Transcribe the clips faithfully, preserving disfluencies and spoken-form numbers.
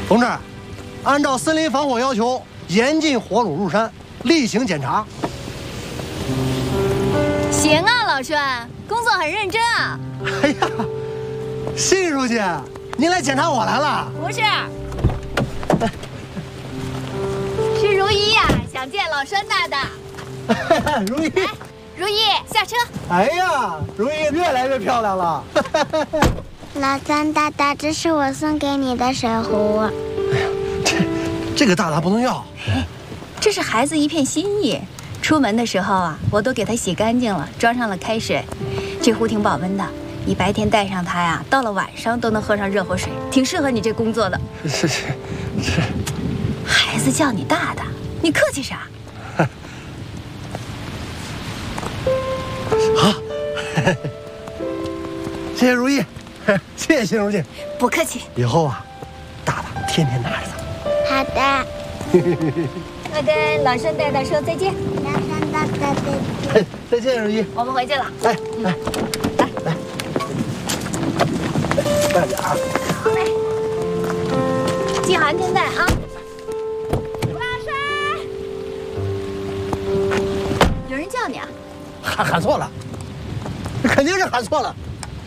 同志，按照森林防火要求，严禁火种入山，例行检查。 行啊，老帅，工作很认真啊。 哎呀，信书记，您来检查我来了？ 不是，是如一呀、啊，想见老栓大大。 如一， 来，如一下车。 哎呀，如一越来越漂亮了。 老栓大大，这是我送给你的水壶。 哎呀，这这个大大不能要。 这是孩子一片心意。出门的时候啊，我都给他洗干净了，装上了开水。这壶挺保温的，你白天带上它呀，到了晚上都能喝上热乎水，挺适合你这工作的。 是是是。 孩子叫你大大，你客气啥？ 好，谢谢如意，谢谢新书记。 不客气。 以后啊，大大天天拿着它。 好的。 那跟老栓大大说再见。 老栓大大再见。 再见，如意。 我们回去了。 来来来来，慢点啊。 好嘞，系好安全带啊。 老栓， 有人叫你啊？ 喊喊错了，肯定是喊错了。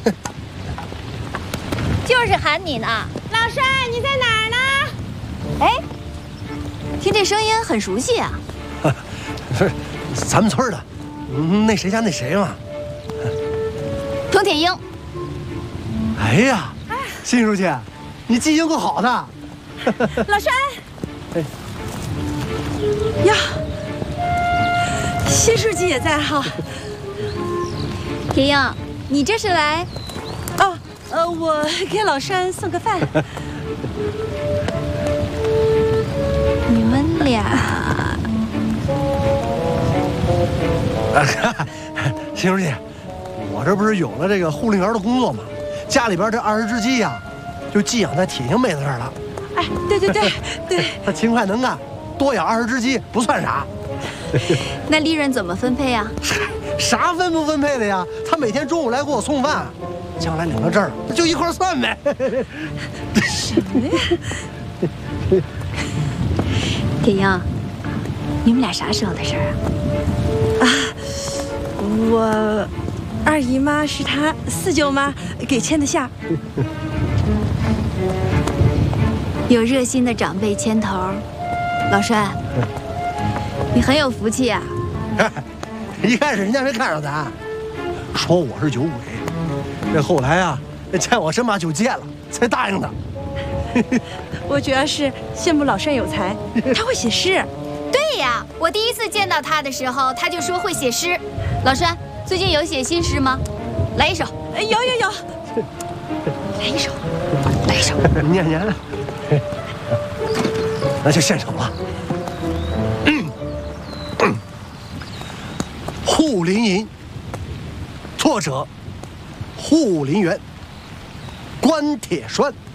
就是喊你呢。 老栓，你在哪儿呢？ 哎，听这声音很熟悉啊。 是咱们村的，那谁家那谁嘛。 佟铁英。 哎呀，新书记，你记性够好的。 老栓。 哎呀，新书记也在哈。 铁英，你这是来？ 哦，呃，我给老栓送个饭。 你们俩， 新书记，我这不是有了这个护林员的工作吗？家里边这二十只鸡呀，就寄养在铁英妹子这儿了。 哎，对对对对， 她勤快能干，多养二十只鸡不算啥。 那利润怎么分配啊？ 啥分不分配的呀？她每天中午来给我送饭，将来领到这儿就一块算呗。 什么呀？ 铁英，你们俩啥时候的事儿啊？ 啊，我二姨妈是她四舅妈给牵的线。 有热心的长辈牵头，老栓，你很有福气啊。 一开始人家没看上咱，说我是酒鬼，这后来啊，见我真把酒戒了，才答应的。 我主要是羡慕老栓有才，他会写诗。 对呀，我第一次见到他的时候，他就说会写诗。老栓，最近有写新诗吗？来一首。 有有有，来一首，来一首。 念念了，那就献丑了。嗯嗯、护林营，作者：护林员关铁栓。